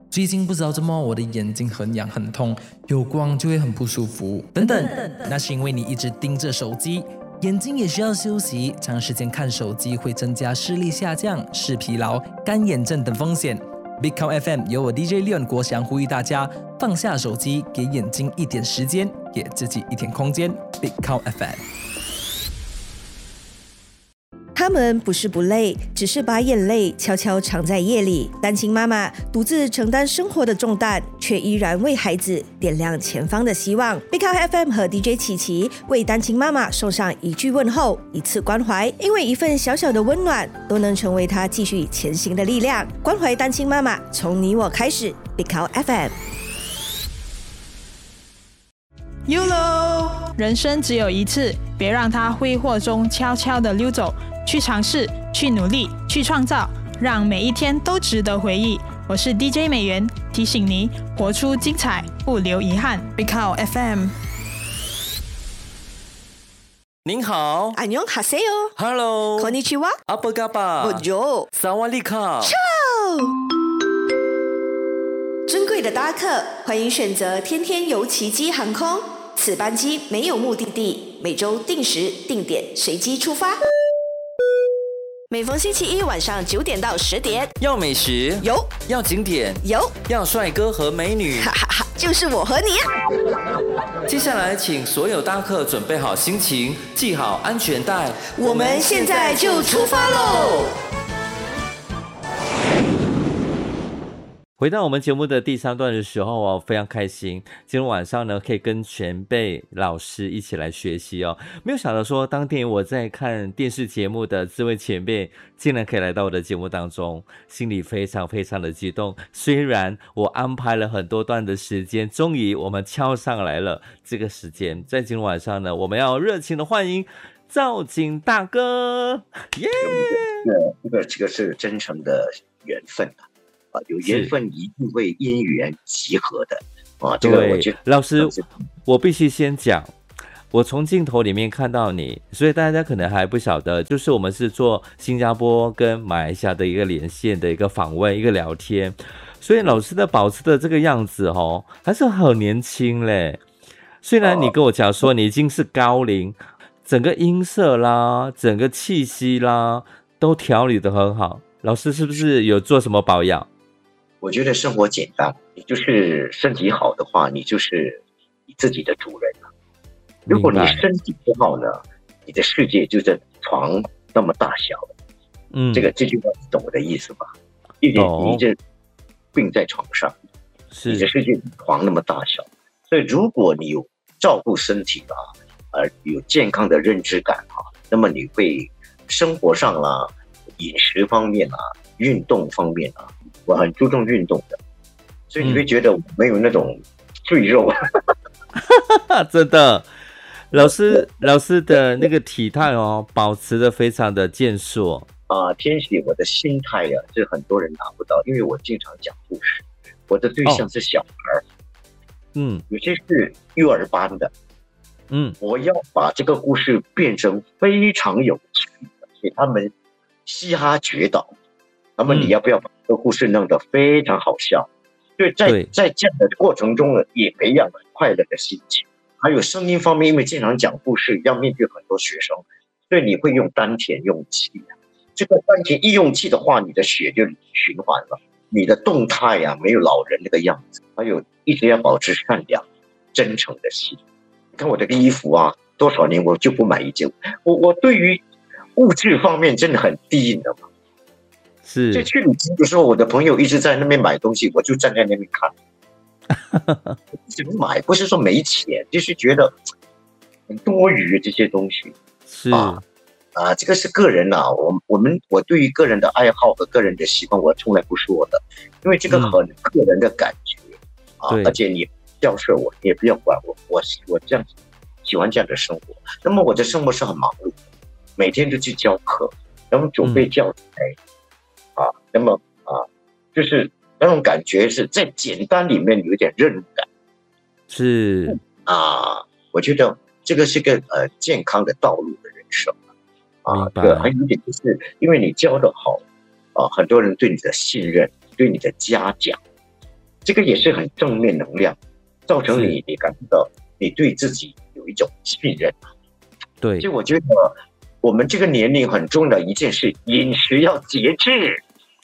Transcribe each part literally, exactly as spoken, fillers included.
最近不知道怎么我的眼睛很痒很痛，有光就会很不舒服，等等，那是因为你一直盯着手机，眼睛也需要休息，长时间看手机会增加视力下降、视疲劳、干眼症等风险。Big Cow F M 由我 D J Leon 国祥呼吁大家放下手机，给眼睛一点时间，给自己一点空间。Big Cow F M。 他们不是不累，只是把眼泪悄悄藏在夜里。单亲妈妈独自承担生活的重担，却依然为孩子点亮前方的希望。Big Cow F M 和 D J 琪琪为单亲妈妈送上一句问候，一次关怀，因为一份小小的温暖，都能成为她继续前行的力量。关怀单亲妈妈，从你我开始。Big Cow F M。Y O L O， 人生只有一次，别让它挥霍中悄悄地溜走。去尝试，去努力，去创造，让每一天都值得回忆。我是 D J 美元，提醒你活出精彩，不留遗憾。Big Cow F M。 您好， 안녕하세요。 Hello， konnichiwa， apa kabar， Bonjour， 사와디카。 尊贵的搭客，欢迎选择天天游奇迹航空。此班机没有目的地，每周定时定点随机出发。每逢星期一晚上九点到十点， 要美食有， 要景点有， 要帅哥和美女， 哈哈哈，就是我和你啊！ 接下来，请所有搭客准备好心情，系好安全带， 我们现在就出发喽！ 回到我们节目的第三段的时候哦，非常开心，今天晚上呢可以跟前辈老师一起来学习哦。没有想到说，当天我在看电视节目的这位前辈，竟然可以来到我的节目当中，心里非常非常的激动。虽然我安排了很多段的时间，终于我们敲上来了这个时间，在今天晚上呢，我们要热情的欢迎兆景大哥，耶、 yeah! 这个这个是真诚的缘分啊。啊，有缘分一定会因缘集合的啊！这个我觉得老师，我必须先讲，我从镜头里面看到你，所以大家可能还不晓得，就是我们是做新加坡跟马来西亚的一个连线的一个访问，一个聊天，所以老师的保持的这个样子哦，还是很年轻嘞。虽然你跟我讲说你已经是高龄，整个音色啦，整个气息啦，都调理得很好。老师是不是有做什么保养？ 我觉得生活简单，你就是身体好的话，你就是你自己的主人了。如果你身体不好呢，你的世界就在床那么大小。嗯，这个这句话你懂我的意思吧？一点你这病在床上，你的世界比床那么大小。所以如果你有照顾身体啊，呃，有健康的认知感啊，那么你会生活上啦、饮食方面啊、运动方面啊。我很注重运动的，所以你会觉得我没有那种赘肉， 嗯、真的。老师，老师的那个体态哦，保持得非常的健硕啊、呃。天喜，我的心态啊，是很多人拿不到，因为我经常讲故事，我的对象是小孩，哦、嗯，有些是幼儿班的，嗯，我要把这个故事变成非常有趣的，给他们嘻哈绝倒。那么你要不要把这个故事弄得非常好笑？所以在在这样的过程中呢，也培养了快乐的心情。还有声音方面，因为经常讲故事，要面对很多学生，所以你会用丹田用气。这个丹田一用气的话，你的血就循环了，你的动态啊没有老人那个样子。还有一直要保持善良、真诚的心。你看我这个衣服啊，多少年我就不买一件。我我对于物质方面真的很低，你知道吗？ 是， 就去旅行的时候，我的朋友一直在那边买东西，我就站在那边看。怎么买？不是说没钱，就是觉得很多余这些东西。 是啊，啊，这个是个人啊。我我们我对于个人的爱好和个人的习惯，我从来不说的，因为这个很个人的感觉、嗯、啊。而且你教授我，你也不要管我，我我这样喜欢这样的生活。那么我的生活是很忙碌的，每天都去教课，然后准备教材。嗯啊，那么啊，就是那种感觉是在简单里面有点任务感， 是啊，我觉得这个是个呃健康的道路的人生啊。对，还有一点就是因为你教得好啊，很多人对你的信任，对你的嘉奖这个也是很正面能量，造成你你感觉到你对自己有一种信任。 对， 所以我觉得我们这个年龄很重要的一件事，饮食要节制。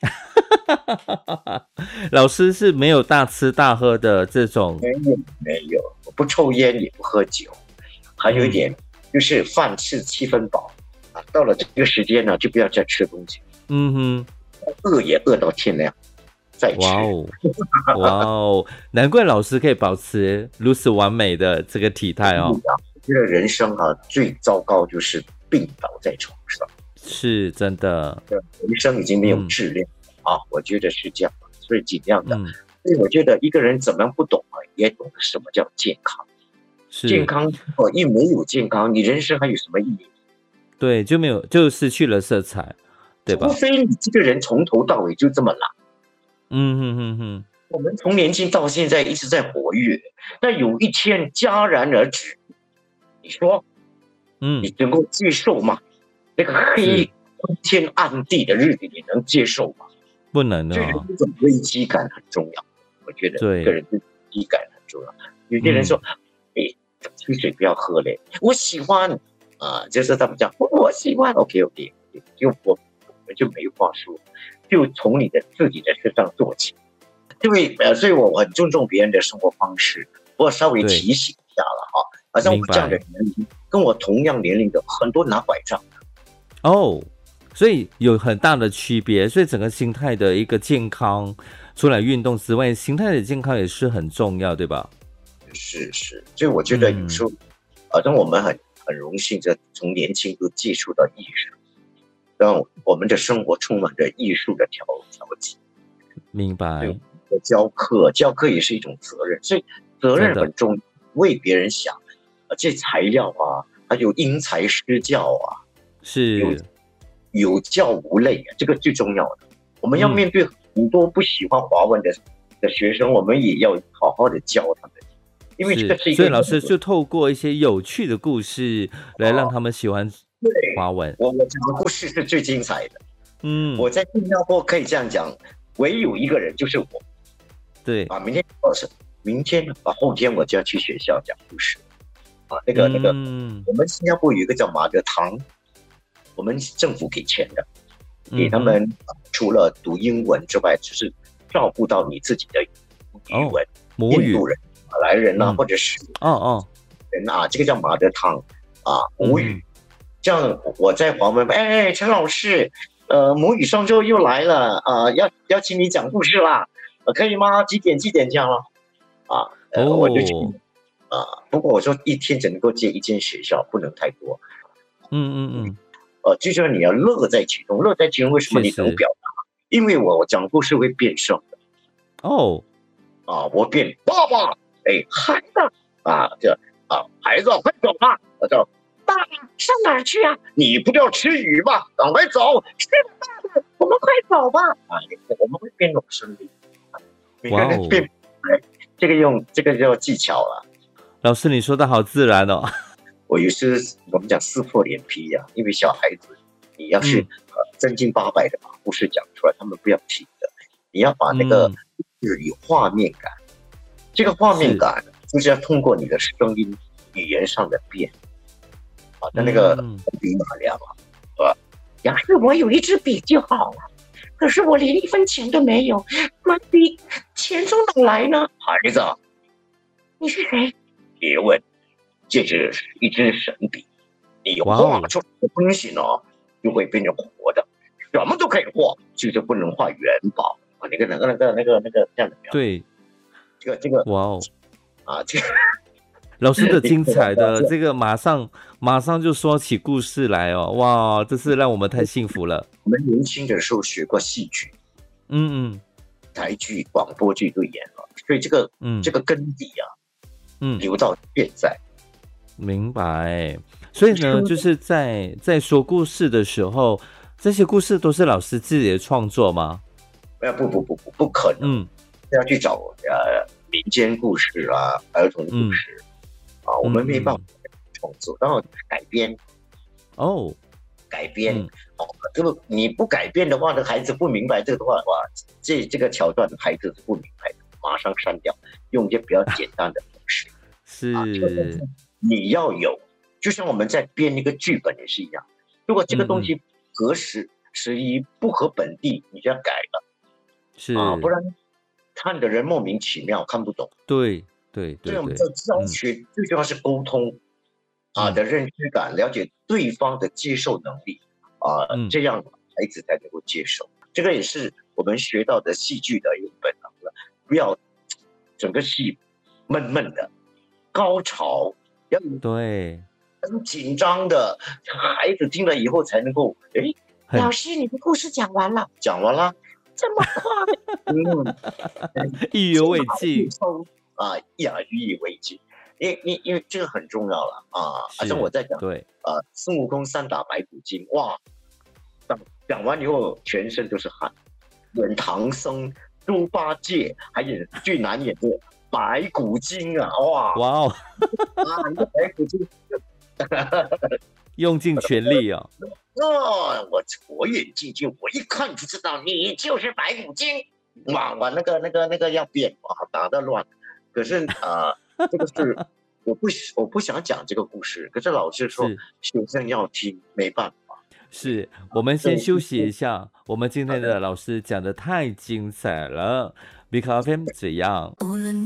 老师是没有大吃大喝的这种， 没有没有，我不抽烟也不喝酒，还有一点、嗯、就是饭吃七分饱啊，到了这个时间呢，就不要再吃东西。嗯哼，饿也饿到天亮再吃。 哇哦，哇哦，难怪老师可以保持如此完美的这个体态哦。 我觉得人生啊最糟糕就是病倒在床上， 是真的， 人生已经没有质量、嗯、啊，我觉得是这样，所以尽量的。嗯、所以我觉得一个人怎么样不懂啊，也懂得什么叫健康。健康哦，一没有健康，你人生还有什么意义？ 对，就没有，就失去了色彩，对吧？ 除非你这个人从头到尾就这么懒。 嗯哼哼哼， 我们从年轻到现在一直在活跃，那有一天戛然而止，你说，嗯，你能够接受吗？那个黑昏天暗地的日子，你能接受吗？ 不能的、 哦。这种危机感很重要，我觉得一个人对危机感很重要。有些人说，哎、嗯，汽水不要喝嘞，我喜欢啊、呃，就是他们讲，我喜欢 ，OK OK， 就我我们就没话说，就从你的自己的身上做起。因为呃，所以我很尊重别人的生活方式，我稍微提醒一下了哈。好像我这样的年龄，跟我同样年龄的很多拿拐杖的。 哦，所以有很大的区别，所以整个心态的一个健康，除了运动之外，心态的健康也是很重要，对吧？ 是是，所以我觉得有时候，好像、嗯呃、我们很很荣幸的从年轻就接触到艺术，让我们的生活充满着艺术的调调剂。 明白。 教课，教课也是一种责任，所以责任很重要，为别人想，啊，这材料啊，还有因材施教啊， 是有有教无类啊，这个最重要的。我们要面对很多不喜欢华文的、嗯、的学生，我们也要好好的教他们，因为这个是一个。 所以老师就透过一些有趣的故事来让他们喜欢华文。 我我讲的故事是最精彩的。嗯，我在新加坡可以这样讲，唯有一个人就是我。 对啊，明天老师，明天啊，后天我就要去学校讲故事啊。那个、嗯、那个，我们新加坡有一个叫马德堂，我们政府给钱的，给他们、嗯、除了读英文之外，就是照顾到你自己的语文，哦、 母语， 印度人、马来人啊，嗯、或者是哦哦人啊，这个叫马德堂啊，母语。嗯、这样我在华文，哎哎，陈老师，呃，母语双周又来了啊、呃，要邀请你讲故事啦。可以吗？几点几点这样了？啊，呃 oh. 我就去啊。不过我说一天只能够接一间学校，不能太多。 嗯嗯嗯。 呃，就是你要乐在其中，乐在其中。为什么你能表达？因为我讲故事会变声的。 哦。 啊，我变爸爸，哎，孩子啊，这啊，孩子快走吧。我叫爸爸上哪儿去啊？你不要吃鱼吗？赶快走！是爸爸，我们快走吧。啊，我们会变那种声音。每个人变，这个用这个叫技巧了。 老师，你说的好自然哦。 我有时我们讲撕破脸皮呀、啊，因为小孩子，你要是、嗯呃、真经八百的把故事讲出来，他们不要听的。你要把那个是有画面感，嗯、这个画面感就是要通过你的声音、语言上的变。啊，那那个笔马良啊，是吧？要是我有一支笔就好了。可是我连一分钱都没有，买笔钱从哪来呢？孩子，你是谁？别问，这是一支神笔，你画出来的东西呢，就会变成活的，什么都可以画，就是不能画元宝啊。那个、那个、那个、那个、那个这样的。 对， 这个、这个， 哇哦， 啊，这个老师的精彩的这个，马上马上就说起故事来哦，哇，这是让我们太幸福了。 我们年轻的时候学过戏剧，嗯嗯，台剧、广播剧都演了，所以这个嗯这个根底啊，嗯，留到现在。 明白。所以呢，就是在在说故事的时候，这些故事都是老师自己的创作吗？ 呃，不不不不，不可能，嗯，要去找呃民间故事啊，儿童故事、嗯、啊，我们没办法创作，然后改编。 哦。 改编、嗯、哦，这个你不改编的话，那孩子不明白这个的话，哇，这这个桥段孩子是不明白的， 马上删掉，用一些比较简单的方式。 是、 啊，你要有，就像我们在编一个剧本也是一样，如果这个东西合时时宜不合本地，你就要改了， 是啊，不然看的人莫名其妙看不懂。 对对对， 所以我们在教学、嗯、最重要是沟通啊的认知感，了解对方的接受能力啊，嗯、这样孩子才能够接受。这个也是我们学到的戏剧的一个本能了，不要整个戏闷闷的，高潮要对很紧张的，孩子听了以后才能够哎，老师你的故事讲完了，讲完了，这么快， 嗯，意犹未尽啊呀，意犹未尽，因为因因为这个很重要了啊，好像我在讲对呃孙悟空三打白骨精，哇，讲完以后全身都是汗，演唐僧、猪八戒，还演最难演的白骨精啊，哇哇哦， 啊，你的白骨精， 用尽全力啊！ 哦，我我眼睛就我一看就知道你就是白骨精，哇哇那个那个那个要变哇打得乱，可是呃这个是我不我不想讲这个故事，可是老师说学生要听，没办法。 是我们先休息一下，我们今天的老师讲的太精彩了，B K F M 怎样？无论